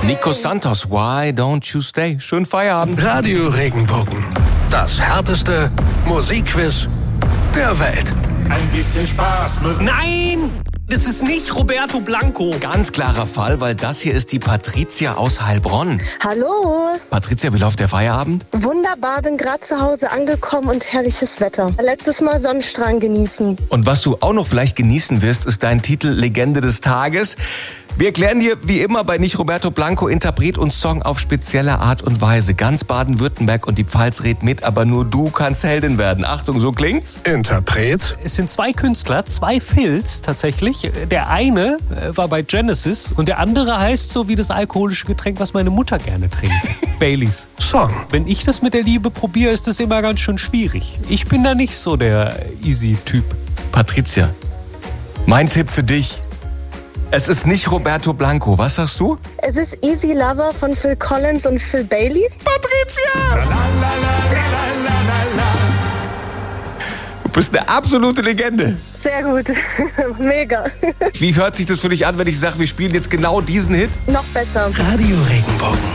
Nico Santos, Why Don't You Stay? Schönen Feierabend. Radio Regenbogen. Das härteste Musikquiz der Welt. Ein bisschen Spaß muss... Nein! Das ist nicht Roberto Blanco. Ganz klarer Fall, weil das hier ist die Patricia aus Heilbronn. Hallo. Patricia, wie läuft der Feierabend? Wunderbar, bin gerade zu Hause angekommen und herrliches Wetter. Letztes Mal Sonnenstrahlen genießen. Und was du auch noch vielleicht genießen wirst, ist dein Titel Legende des Tages. Wir erklären dir wie immer bei Nicht Roberto Blanco Interpret und Song auf spezielle Art und Weise. Ganz Baden-Württemberg und die Pfalz redet mit, aber nur du kannst Heldin werden. Achtung, so klingt's. Interpret. Es sind zwei Künstler, zwei Phils tatsächlich. Der eine war bei Genesis und der andere heißt so wie das alkoholische Getränk, was meine Mutter gerne trinkt. Baileys. Song. Wenn ich das mit der Liebe probiere, ist das immer ganz schön schwierig. Ich bin da nicht so der Easy-Typ. Patricia, mein Tipp für dich. Es ist nicht Roberto Blanco. Was sagst du? Es ist Easy Lover von Phil Collins und Phil Baileys. Patricia! Du bist eine absolute Legende. Sehr gut. Mega. Wie hört sich das für dich an, wenn ich sage, wir spielen jetzt genau diesen Hit? Noch besser. Radio Regenbogen.